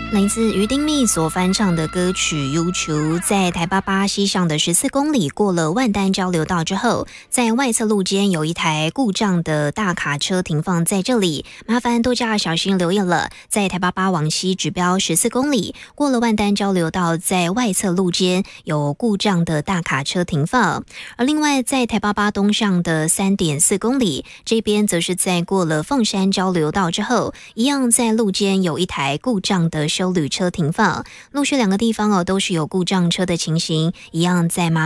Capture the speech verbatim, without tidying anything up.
来自于丁密所翻唱的歌曲《忧愁》。在台八八西上的十四公里过了万丹交流道之后，在外侧路肩有一台故障的大卡车停放在这里，麻烦多加小心留意了。在台八八往西指标十四公里过了万丹交流道，在外侧路肩有故障的大卡车停放。而另外在台八八东上的 三点四公里这边，则是在过了凤山交流道之后，一样在路肩有一台故障的休旅车停放。陆续两个地方哦，都是有故障车的情形，一样在麻